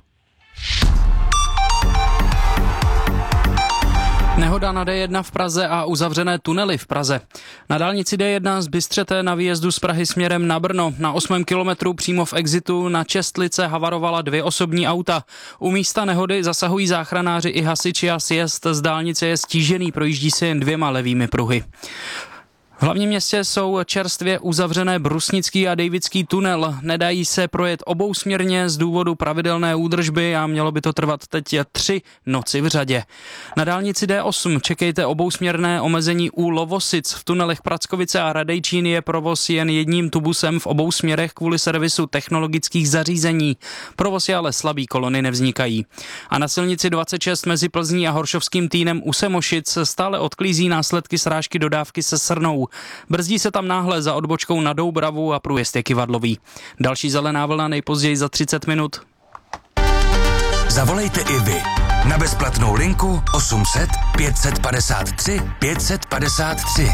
Nehoda na D1 v Praze a uzavřené tunely v Praze. Na dálnici D1 z Bystřete na výjezdu z Prahy směrem na Brno na 8. kilometru přímo v exitu na Čestlice havarovala 2 osobní auta. U místa nehody zasahují záchranáři i hasiči a sjezd z dálnice je stížený, projíždí se jen 2 levými pruhy. V hlavním městě jsou čerstvě uzavřené Brusnický a Davidský tunel. Nedají se projet obousměrně z důvodu pravidelné údržby a mělo by to trvat teď 3 noci v řadě. Na dálnici D8 čekejte obousměrné omezení u Lovosic. V tunelech Prackovice a Radejčín je provoz jen jedním tubusem v obou směrech kvůli servisu technologických zařízení. Provoz je ale slabý, kolony nevznikají. A na silnici 26 mezi Plzní a Horšovským Týnem u Semošic stále odklízí následky srážky dodávky se srnou. Brzdí se tam náhle za odbočkou na Doubravu a průjezd je kivadlový. Další zelená vlna nejpozději za 30 minut. Zavolejte i vy na bezplatnou linku 800 553 553.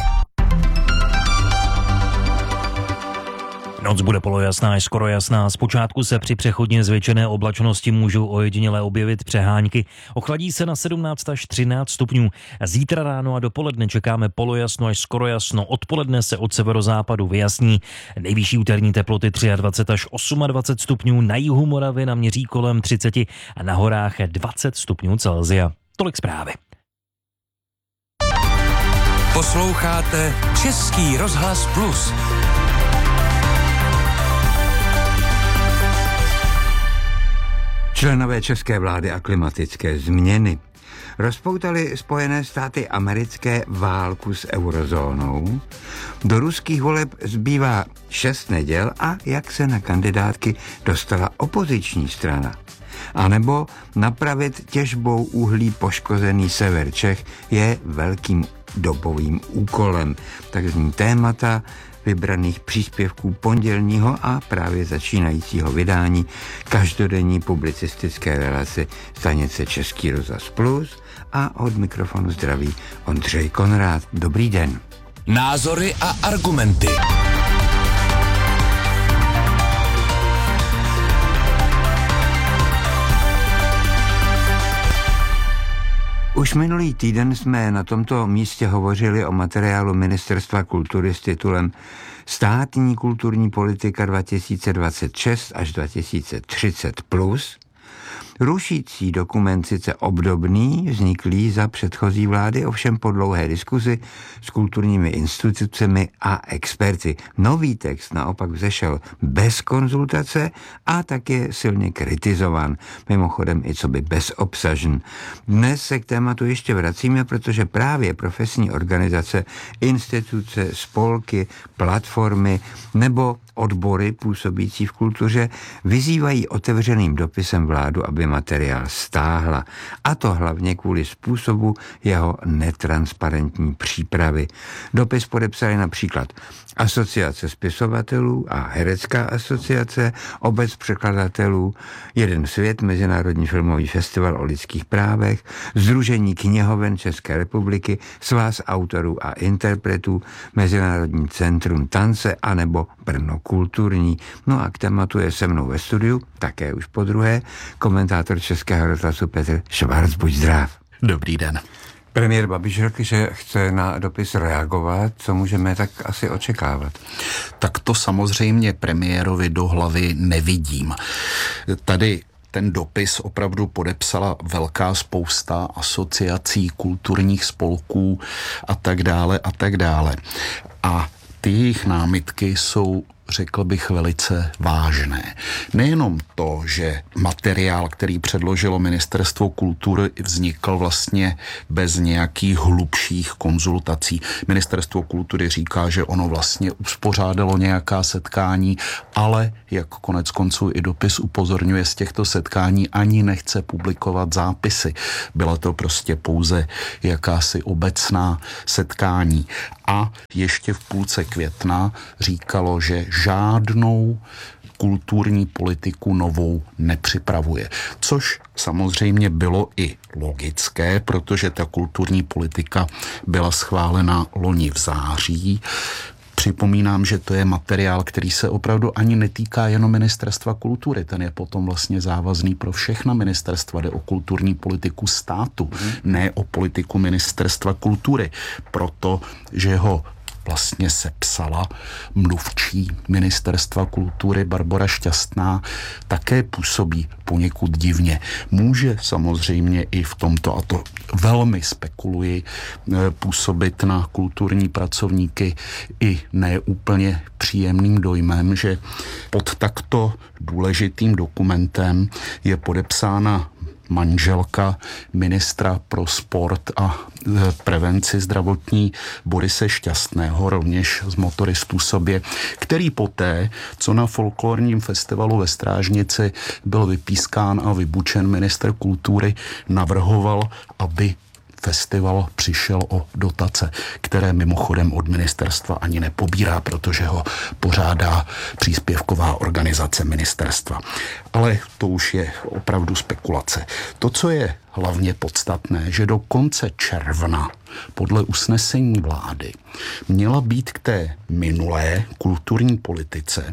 Noc bude polojasná až skoro jasná. Zpočátku se při přechodně zvětšené oblačnosti můžou ojediněle objevit přehánky. Ochladí se na 17 až 13 stupňů. Zítra ráno a dopoledne čekáme polojasno až skoro jasno. Odpoledne se od severozápadu vyjasní. Nejvyšší úterní teploty 23 až 28 stupňů. Na jihu Moravy naměří kolem 30 a na horách 20 stupňů Celsia. Tolik zprávy. Posloucháte Český rozhlas Plus. Členové české vlády a klimatické změny rozpoutali Spojené státy americké válku s eurozónou. Do ruských voleb zbývá 6 neděl a jak se na kandidátky dostala opoziční strana. A nebo napravit těžbou uhlí poškozený sever Čech je velkým dobovým úkolem. Tak zní témata vybraných příspěvků pondělního a právě začínajícího vydání každodenní publicistické relace stanice Český rozhlas Plus a od mikrofonu zdraví Ondřej Konrád. Dobrý den. Názory a argumenty. Už minulý týden jsme na tomto místě hovořili o materiálu Ministerstva kultury s titulem Státní kulturní politika 2026 až 2030 plus. Rušící dokument sice obdobný, vzniklý za předchozí vlády, ovšem po dlouhé diskuzi s kulturními institucemi a experty. Nový text naopak vzešel bez konzultace a tak je silně kritizován. Mimochodem i co by bezobsažen. Dnes se k tématu ještě vracíme, protože právě profesní organizace, instituce, spolky, platformy nebo odbory působící v kultuře vyzývají otevřeným dopisem vládu, aby materiál stáhla. A to hlavně kvůli způsobu jeho netransparentní přípravy. Dopis podepsali například Asociace spisovatelů a Herecká asociace, Obec překladatelů, Jeden svět, Mezinárodní filmový festival o lidských právech, Sdružení knihoven České republiky, Svaz autorů a interpretů, Mezinárodní centrum tance anebo Brno kulturní. No a k tématu je se mnou ve studiu, také už podruhé, komentátor Českého rozhlasu Petr Švarc. Buď zdrav. Dobrý den. Premiér Babiš řekl, že chce na dopis reagovat. Co můžeme tak asi očekávat? Tak to samozřejmě premiérovi do hlavy nevidím. Tady ten dopis opravdu podepsala velká spousta asociací, kulturních spolků a tak dále a tak dále. A ty jejich námitky jsou, řekl bych, velice vážné. Nejenom to, že materiál, který předložilo Ministerstvo kultury, vznikl vlastně bez nějakých hlubších konzultací. Ministerstvo kultury říká, že ono vlastně uspořádalo nějaká setkání, ale jak konec konců i dopis upozorňuje, z těchto setkání ani nechce publikovat zápisy. Byla to prostě pouze jakási obecná setkání. A ještě v půlce května říkalo, že žádnou kulturní politiku novou nepřipravuje. Což samozřejmě bylo i logické, protože ta kulturní politika byla schválena loni v září. Připomínám, že to je materiál, který se opravdu ani netýká jenom Ministerstva kultury. Ten je potom vlastně závazný pro všechna ministerstva. Jde o kulturní politiku státu, ne o politiku Ministerstva kultury. Protože ho vlastně sepsala mluvčí Ministerstva kultury Barbora Šťastná, také působí poněkud divně. Může samozřejmě i v tomto, a to velmi spekuluji, působit na kulturní pracovníky i neúplně příjemným dojmem, že pod takto důležitým dokumentem je podepsána manželka ministra pro sport a prevenci zdravotní Borise Šťastného, rovněž z Motoristů sobě, který poté, co na folklorním festivalu ve Strážnici byl vypískán a vybučen ministr kultury, navrhoval, aby festival přišel o dotace, které mimochodem od ministerstva ani nepobírá, protože ho pořádá příspěvková organizace ministerstva. Ale to už je opravdu spekulace. To, co je hlavně podstatné, že do konce června podle usnesení vlády měla být k té minulé kulturní politice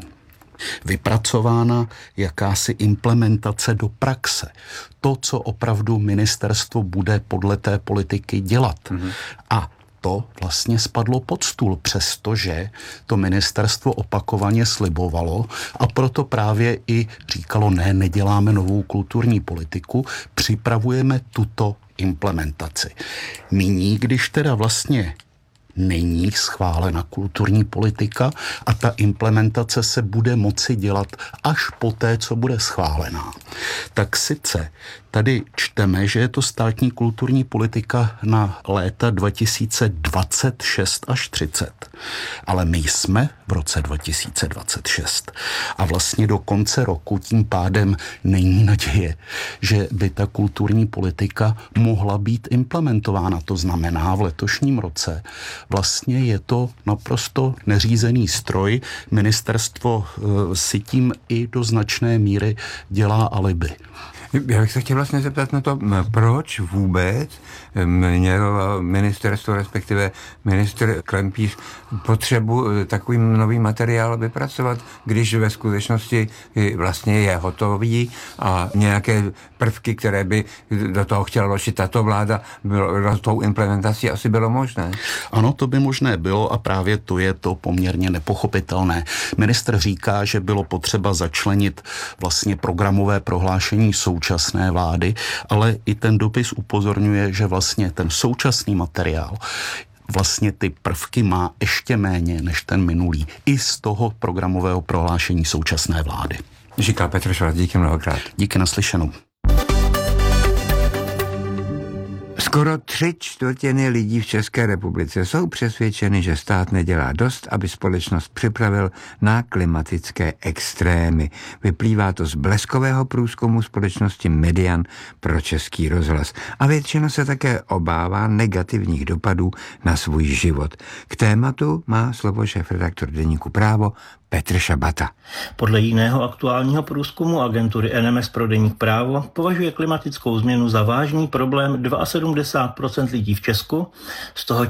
vypracována jakási implementace do praxe. To, co opravdu ministerstvo bude podle té politiky dělat. A to vlastně spadlo pod stůl, přestože to ministerstvo opakovaně slibovalo a proto právě i říkalo, ne, neděláme novou kulturní politiku, připravujeme tuto implementaci. Nyní, když teda vlastně není schválena kulturní politika a ta implementace se bude moci dělat až poté, co bude schválená. Tak sice tady čteme, že je to státní kulturní politika na léta 2026 až 30. Ale my jsme v roce 2026. A vlastně do konce roku tím pádem není naděje, že by ta kulturní politika mohla být implementována. To znamená, v letošním roce vlastně je to naprosto neřízený stroj. Ministerstvo si tím i do značné míry dělá alibi. Já bych se chtěl vlastně zeptat na to, proč vůbec mělo ministerstvo, respektive ministr Klempíš, potřebu takový nový materiál vypracovat, když ve skutečnosti vlastně je hotový a nějaké prvky, které by do toho chtěla vložit tato vláda, bylo tou implementací asi bylo možné. Ano, to by možné bylo a právě to je to poměrně nepochopitelné. Ministr říká, že bylo potřeba začlenit vlastně programové prohlášení soudců současné vlády, ale i ten dopis upozorňuje, že vlastně ten současný materiál vlastně ty prvky má ještě méně než ten minulý. I z toho programového prohlášení současné vlády. Říká Petr Švarc, díky mnohokrát. Díky, naslyšenou. Skoro 3/4 lidí v České republice jsou přesvědčeny, že stát nedělá dost, aby společnost připravil na klimatické extrémy. Vyplývá to z bleskového průzkumu společnosti Median pro Český rozhlas. A většina se také obává negativních dopadů na svůj život. K tématu má slovo šéfredaktor deníku Právo Petr Šabata. Podle jiného aktuálního průzkumu agentury NMS pro deník Právo považuje klimatickou změnu za vážný problém 72% lidí v Česku, z toho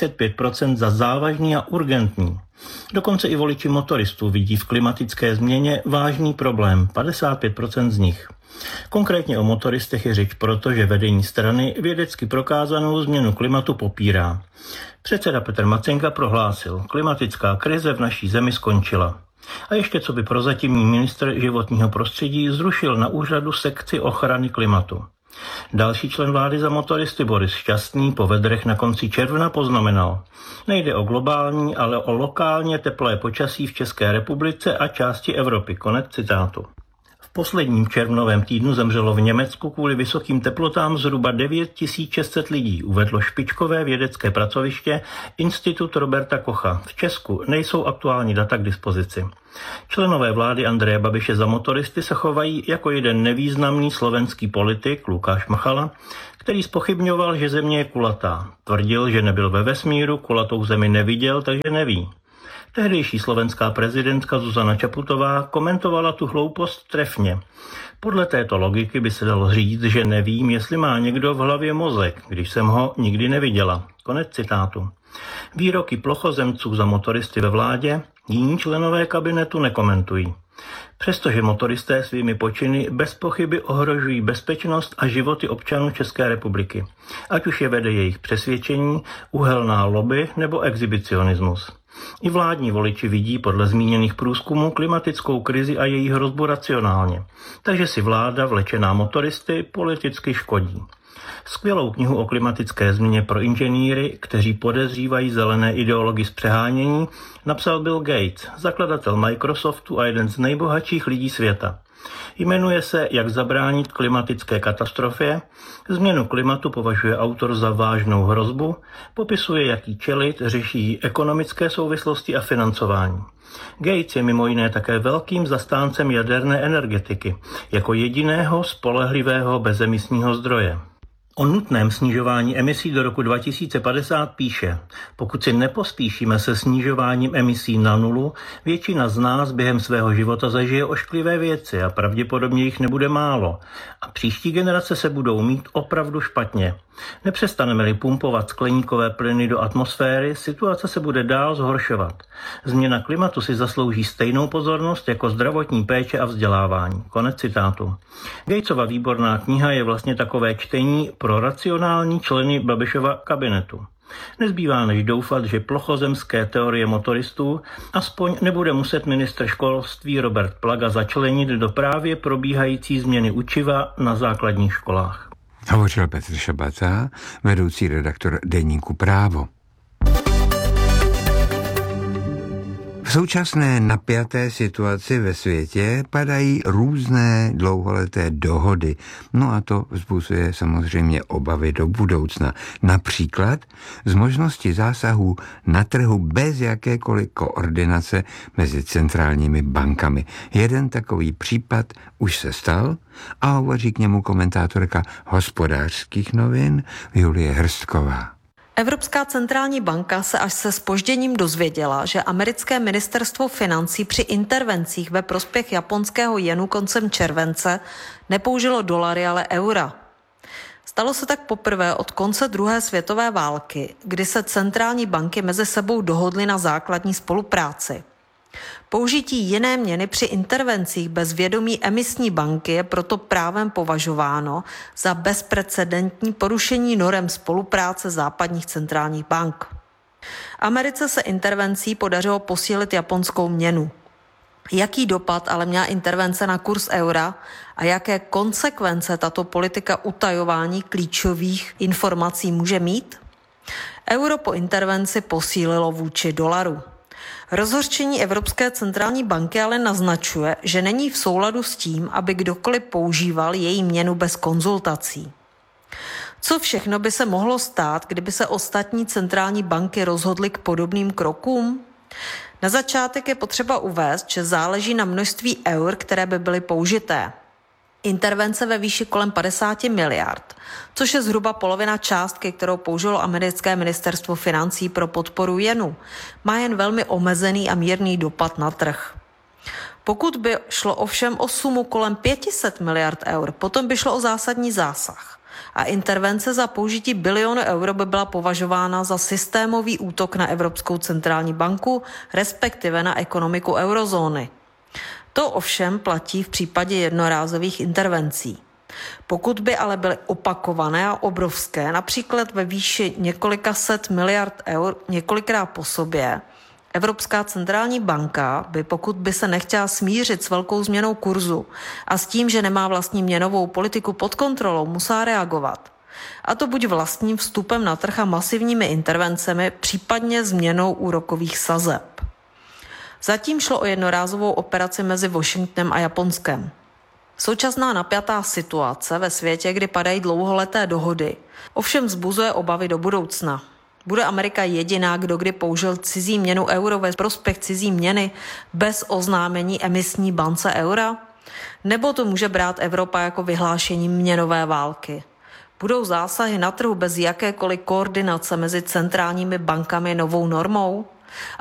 45% za závažný a urgentní. Dokonce i voliči motoristů vidí v klimatické změně vážný problém, 55% z nich. Konkrétně o motoristech je řeč proto, že vedení strany vědecky prokázanou změnu klimatu popírá. Předseda Petr Macenka prohlásil, klimatická krize v naší zemi skončila. A ještě co by prozatímní ministr životního prostředí zrušil na úřadu sekci ochrany klimatu. Další člen vlády za motoristy Boris Šťastný po vedrech na konci června poznamenal, nejde o globální, ale o lokálně teplé počasí v České republice a části Evropy. Konec citátu. V posledním červnovém týdnu zemřelo v Německu kvůli vysokým teplotám zhruba 9600 lidí, uvedlo špičkové vědecké pracoviště Institut Roberta Kocha. V Česku nejsou aktuální data k dispozici. Členové vlády Andreje Babiše za motoristy se chovají jako jeden nevýznamný slovenský politik Lukáš Machala, který zpochybňoval, že země je kulatá. Tvrdil, že nebyl ve vesmíru, kulatou zemi neviděl, takže neví. Tehdejší slovenská prezidentka Zuzana Čaputová komentovala tu hloupost trefně. Podle této logiky by se dalo říct, že nevím, jestli má někdo v hlavě mozek, když jsem ho nikdy neviděla. Konec citátu. Výroky plochozemců za motoristy ve vládě jiní členové kabinetu nekomentují. Přestože motoristé svými počiny bez pochyby ohrožují bezpečnost a životy občanů České republiky, ať už je vede jejich přesvědčení, uhelná lobby nebo exhibicionismus. I vládní voliči vidí podle zmíněných průzkumů klimatickou krizi a její hrozbu racionálně, takže si vláda vlečená motoristy politicky škodí. Skvělou knihu o klimatické změně pro inženýry, kteří podezřívají zelené ideology z přehánění, napsal Bill Gates, zakladatel Microsoftu a jeden z nejbohatších lidí světa. Jmenuje se Jak zabránit klimatické katastrofě, změnu klimatu považuje autor za vážnou hrozbu, popisuje, jaký čelit, řeší ekonomické souvislosti a financování. Gates je mimo jiné také velkým zastáncem jaderné energetiky, jako jediného spolehlivého bezemisního zdroje. O nutném snižování emisí do roku 2050 píše, pokud si nepospíšíme se snižováním emisí na nulu, většina z nás během svého života zažije ošklivé věci a pravděpodobně jich nebude málo. A příští generace se budou mít opravdu špatně. Nepřestaneme-li pumpovat skleníkové plyny do atmosféry, situace se bude dál zhoršovat. Změna klimatu si zaslouží stejnou pozornost jako zdravotní péče a vzdělávání. Konec citátu. Gatesova výborná kniha je vlastně takové čtení pro racionální členy Babišova kabinetu. Nezbývá než doufat, že plochozemské teorie motoristů aspoň nebude muset ministr školství Robert Plaga začlenit do právě probíhající změny učiva na základních školách. Hovořil Petr Šabata, vedoucí redaktor deníku Právo. V současné napjaté situaci ve světě padají různé dlouholeté dohody. No a to vzbuzuje samozřejmě obavy do budoucna. Například z možnosti zásahů na trhu bez jakékoliv koordinace mezi centrálními bankami. Jeden takový případ už se stal a hovoří k němu komentátorka Hospodářských novin Julie Hrstková. Evropská centrální banka se až se zpožděním dozvěděla, že americké ministerstvo financí při intervencích ve prospěch japonského jenu koncem července nepoužilo dolary, ale eura. Stalo se tak poprvé od konce druhé světové války, kdy se centrální banky mezi sebou dohodly na základní spolupráci. Použití jiné měny při intervencích bez vědomí emisní banky je proto právem považováno za bezprecedentní porušení norem spolupráce západních centrálních bank. Americe se intervencí podařilo posílit japonskou měnu. Jaký dopad ale měla intervence na kurz eura a jaké konsekvence tato politika utajování klíčových informací může mít? Euro po intervenci posílilo vůči dolaru. Rozhořčení Evropské centrální banky ale naznačuje, že není v souladu s tím, aby kdokoliv používal její měnu bez konzultací. Co všechno by se mohlo stát, kdyby se ostatní centrální banky rozhodly k podobným krokům? Na začátek je potřeba uvést, že záleží na množství eur, které by byly použité. Intervence ve výši kolem 50 miliard, což je zhruba polovina částky, kterou použilo americké ministerstvo financí pro podporu jenu, má jen velmi omezený a mírný dopad na trh. Pokud by šlo ovšem o sumu kolem 500 miliard eur, potom by šlo o zásadní zásah. A intervence za použití bilionu euro by byla považována za systémový útok na Evropskou centrální banku, respektive na ekonomiku eurozóny. To ovšem platí v případě jednorázových intervencí. Pokud by ale byly opakované a obrovské, například ve výši několika set miliard eur několikrát po sobě, Evropská centrální banka by, pokud by se nechtěla smířit s velkou změnou kurzu a s tím, že nemá vlastní měnovou politiku pod kontrolou, musela reagovat. A to buď vlastním vstupem na trh a masivními intervencemi, případně změnou úrokových sazeb. Zatím šlo o jednorázovou operaci mezi Washingtonem a Japonskem. Současná napjatá situace ve světě, kdy padají dlouholeté dohody, ovšem vzbuzuje obavy do budoucna. Bude Amerika jediná, kdo kdy použil cizí měnu euro ve prospěch cizí měny bez oznámení emisní bance eura? Nebo to může brát Evropa jako vyhlášení měnové války? Budou zásahy na trhu bez jakékoliv koordinace mezi centrálními bankami novou normou?